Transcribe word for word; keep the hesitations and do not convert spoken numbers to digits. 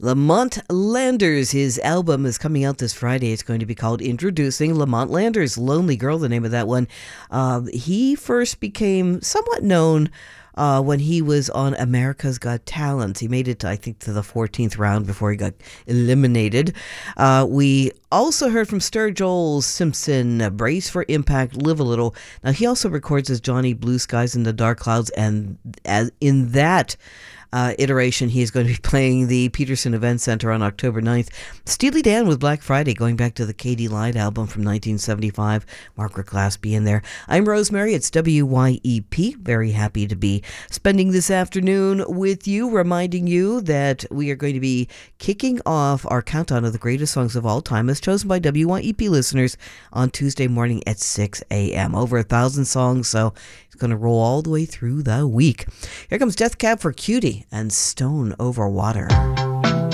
Lamont Landers, his album is coming out this Friday. It's going to be called Introducing Lamont Landers, Lonely Girl, the name of that one. Uh, he first became somewhat known uh, when he was on America's Got Talent. He made it, I think, to the fourteenth round before he got eliminated. Uh, we also heard from Sturgill Simpson, uh, Brace for Impact, Live a Little. Now, he also records as Johnny Blue Skies in the Dark Clouds, and as in that Uh, iteration, he is going to be playing the Peterson Event Center on October ninth. Steely Dan with Black Friday, going back to the Katy Lied album from nineteen seventy-five. Margaret Glaspie in there. I'm Rosemary. It's W Y E P. Very happy to be spending this afternoon with you, reminding you that we are going to be kicking off our countdown of the greatest songs of all time as chosen by W Y E P listeners on Tuesday morning at six a.m. Over a thousand songs, so it's going to roll all the way through the week. Here comes Death Cab for Cutie and Stone Over Water.